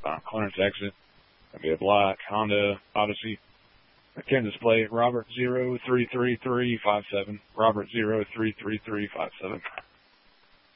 clearance exit. That'd be a black Honda Odyssey. Kansas plate, Robert 033357. Robert 033357.